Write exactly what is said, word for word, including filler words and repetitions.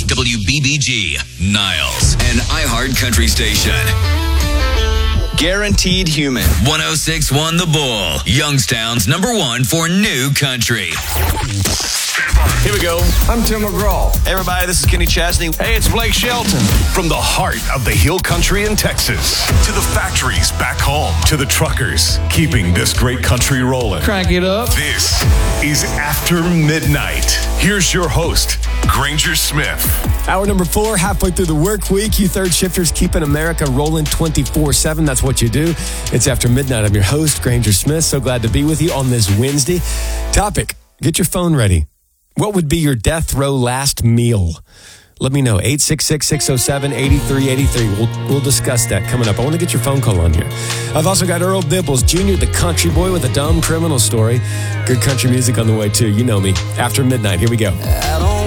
W B B G, Niles, an iHeart country station. Guaranteed Human. one oh six point one The Bull, Youngstown's number one for new country. Here we go. I'm Tim McGraw. Hey, everybody, this is Kenny Chesney. Hey, it's Blake Shelton. From the heart of the Hill Country in Texas to the factories back home to the truckers keeping this great country rolling. Crank it up. This is After Midnight. Here's your host, Granger Smith. Hour number four, halfway through the work week. You third shifters keeping America rolling twenty-four seven. That's what you do. It's After Midnight. I'm your host, Granger Smith. So glad to be with you on this Wednesday. Topic, get your phone ready. What would be your death row last meal? Let me know. eight six six, six oh seven, eight three eight three. We'll, we'll discuss that coming up. I want to get your phone call on here. I've also got Earl Dimples Junior, the country boy with a dumb criminal story. Good country music on the way, too. You know me. After Midnight. Here we go. I don't